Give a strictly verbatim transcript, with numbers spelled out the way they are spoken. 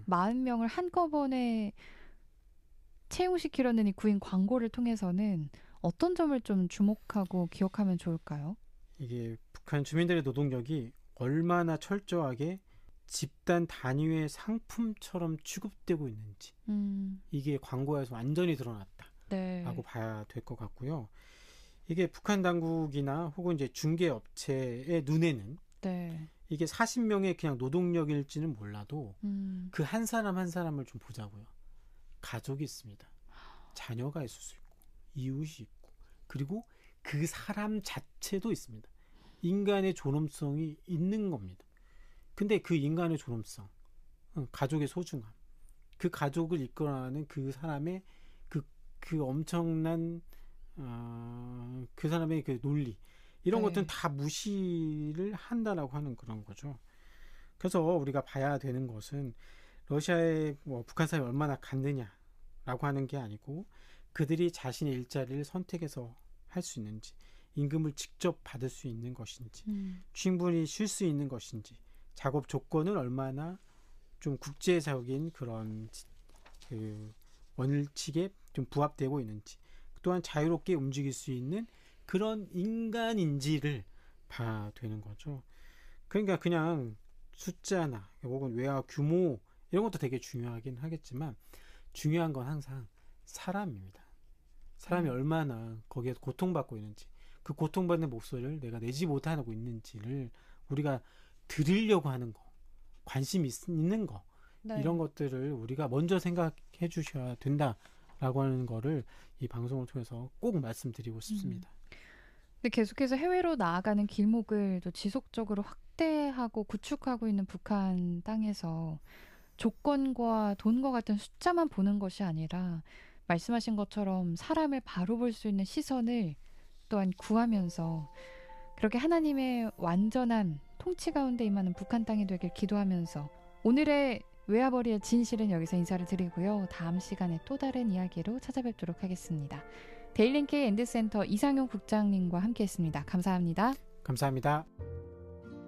사십 명을 한꺼번에 채용시키려는 이 구인 광고를 통해서는 어떤 점을 좀 주목하고 기억하면 좋을까요? 이게 북한 주민들의 노동력이 얼마나 철저하게 집단 단위의 상품처럼 취급되고 있는지 음. 이게 광고에서 완전히 드러났다라고 네. 봐야 될 것 같고요. 이게 북한 당국이나 혹은 이제 중개업체의 눈에는 네. 이게 사십 명의 그냥 노동력일지는 몰라도 음. 그 한 사람 한 사람을 좀 보자고요. 가족이 있습니다. 자녀가 있을 수 있고 이웃이 있고 그리고 그 사람 자체도 있습니다. 인간의 존엄성이 있는 겁니다. 근데 그 인간의 존엄성, 가족의 소중함, 그 가족을 이끌어가는 그 사람의 그, 그 엄청난 어, 그 사람의 그 논리 이런 네. 것들은 다 무시를 한다라고 하는 그런 거죠. 그래서 우리가 봐야 되는 것은 러시아의 뭐 북한 사람이 얼마나 갔느냐라고 하는 게 아니고 그들이 자신의 일자리를 선택해서 할 수 있는지 임금을 직접 받을 수 있는 것인지 음. 충분히 쉴 수 있는 것인지 작업 조건은 얼마나 좀 국제적인 그런 그 원칙에 좀 부합되고 있는지 또한 자유롭게 움직일 수 있는 그런 인간인지를 봐야 되는 거죠. 그러니까 그냥 숫자나 혹은 외화 규모 이런 것도 되게 중요하긴 하겠지만 중요한 건 항상 사람입니다. 사람이 음. 얼마나 거기에 고통받고 있는지 그 고통받는 목소리를 내가 내지 못하고 있는지를 우리가 들으려고 하는 거, 관심 있는 거 네. 이런 것들을 우리가 먼저 생각해 주셔야 된다라고 하는 거를 이 방송을 통해서 꼭 말씀드리고 싶습니다. 음. 근데 계속해서 해외로 나아가는 길목을 또 지속적으로 확대하고 구축하고 있는 북한 땅에서 조건과 돈과 같은 숫자만 보는 것이 아니라 말씀하신 것처럼 사람을 바로 볼 수 있는 시선을 또한 구하면서 그렇게 하나님의 완전한 통치 가운데 임하는 북한 땅이 되길 기도하면서 오늘의 외화벌이의 진실은 여기서 인사를 드리고요. 다음 시간에 또 다른 이야기로 찾아뵙도록 하겠습니다. 데일링케이 엔드센터 이상용 국장님과 함께했습니다. 감사합니다. 감사합니다.